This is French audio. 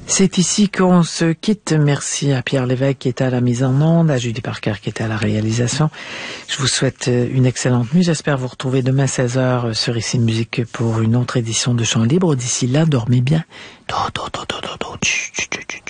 C'est ici qu'on se quitte. Merci à Pierre Lévesque qui était à la mise en onde, à Julie Parker qui était à la réalisation. Je vous souhaite une excellente nuit. J'espère vous retrouver demain 16h sur Ici Musique pour une autre édition de Chant Libre. D'ici là, dormez bien.